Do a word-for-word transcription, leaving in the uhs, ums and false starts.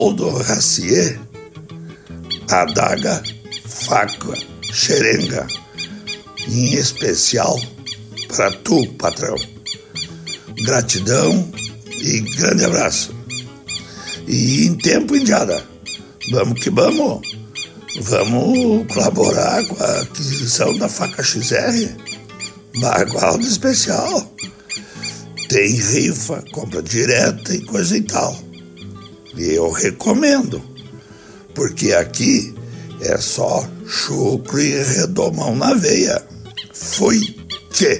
Odoracier, adaga, faca, xerenga, em especial para tu, patrão. Gratidão e grande abraço. E em tempo, indiada, vamos que vamos. Vamos colaborar com a aquisição da faca X R. Bagual especial. Tem rifa, compra direta e coisa e tal. E eu recomendo, porque aqui é só chucro e redomão na veia. Fui, tchê!